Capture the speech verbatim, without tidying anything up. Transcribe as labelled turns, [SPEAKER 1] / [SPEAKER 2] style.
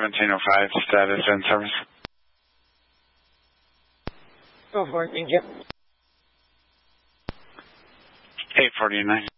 [SPEAKER 1] seventeen oh five, status in service.
[SPEAKER 2] Go for it, thank you.
[SPEAKER 1] eight forty-nine.